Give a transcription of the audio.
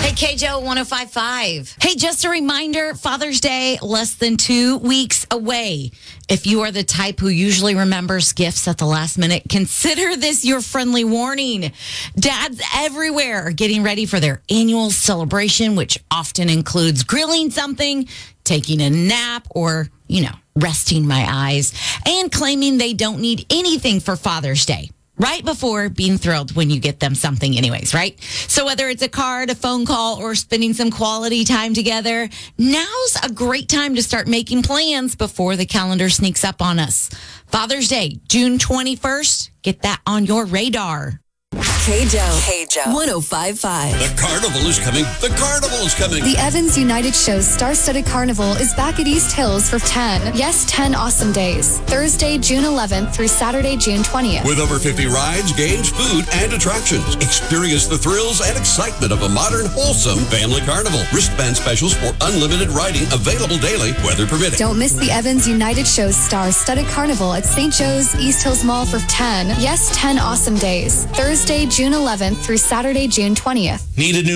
Hey, KJO 105.5. Hey, just a reminder, Father's Day, less than 2 weeks away. If you are the type who usually remembers gifts at the last minute, consider this your friendly warning. Dads everywhere are getting ready for their annual celebration, which often includes grilling something, taking a nap, or, resting my eyes, and claiming they don't need anything for Father's Day. Right before being thrilled when you get them something anyways, right? So whether it's a card, a phone call, or spending some quality time together, now's a great time to start making plans before the calendar sneaks up on us. Father's Day, June 21st. Get that on your radar. KJO 105.5. The carnival is coming. The carnival is coming. The Evans United Show's star-studded carnival is back at East Hills for 10 awesome days. Thursday, June 11th through Saturday, June 20th. With over 50 rides, games, food, and attractions. Experience the thrills and excitement of a modern, wholesome family carnival. Wristband specials for unlimited riding available daily, weather permitting. Don't miss the Evans United Show's star-studded carnival at St. Joe's East Hills Mall for 10 awesome days. Thursday, June 11th through Saturday, June 20th. Need a new